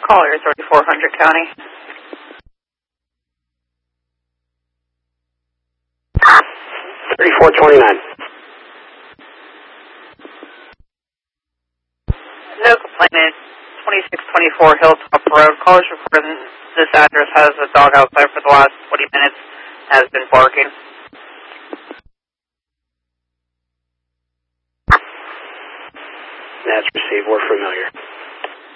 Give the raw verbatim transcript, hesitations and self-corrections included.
Collier, thirty-four hundred County. thirty-four twenty-nine. No complainant. twenty-six twenty-four Hilltop Road. Callers reporting this address has a dog outside for the last twenty minutes. Has been barking. That's received. We're familiar.